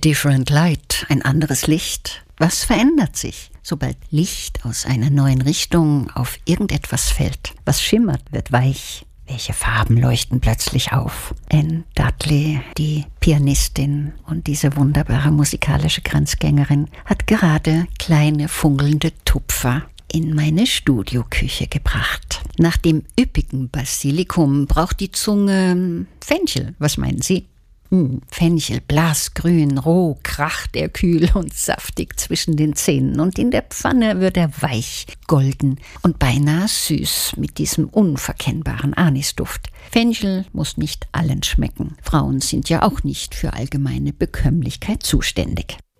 different light, ein anderes Licht. Was verändert sich, sobald Licht aus einer neuen Richtung auf irgendetwas fällt? Was schimmert, wird weich. Welche Farben leuchten plötzlich auf? Anne Dudley, die Pianistin und diese wunderbare musikalische Grenzgängerin, hat gerade kleine funkelnde Tupfer in meine Studioküche gebracht. Nach dem üppigen Basilikum braucht die Zunge Fenchel. Was meinen Sie? Fenchel, blasgrün, roh, kracht er kühl und saftig zwischen den Zähnen und in der Pfanne wird er weich, golden und beinahe süß mit diesem unverkennbaren Anisduft. Fenchel muss nicht allen schmecken. Frauen sind ja auch nicht für allgemeine Bekömmlichkeit zuständig.